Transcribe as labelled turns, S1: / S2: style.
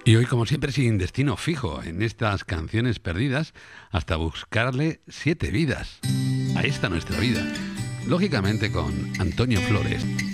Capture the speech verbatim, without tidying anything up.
S1: Y hoy, como siempre, sin destino fijo en estas canciones perdidas, hasta buscarle siete vidas a esta nuestra vida. Lógicamente con Antonio Flores.